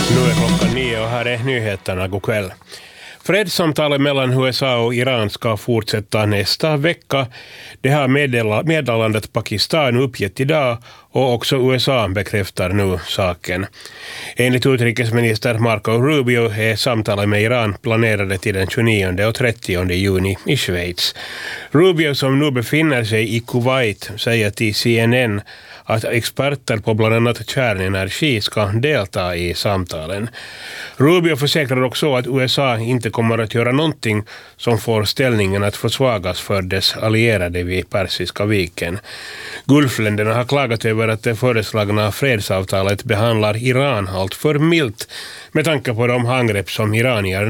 Nu är klockan 9 och här är nyheterna. God kväll. Fredssamtalet mellan USA och Iran ska fortsätta nästa vecka. Det har meddelandet Pakistan uppgett idag och också USA bekräftar nu saken. Enligt utrikesminister Marco Rubio är samtalet med Iran planerade till den 29 och 30 juni i Schweiz. Rubio, som nu befinner sig i Kuwait, säger till CNN att experter på bland annat kärnenergi ska delta i samtalen. Rubio försäkrar också att USA inte kommer att göra någonting som får ställningen att försvagas för dess allierade vid Persiska viken. Gulfländerna har klagat över att det föreslagna fredsavtalet behandlar Iran allt för milt med tanke på de angrepp som iranier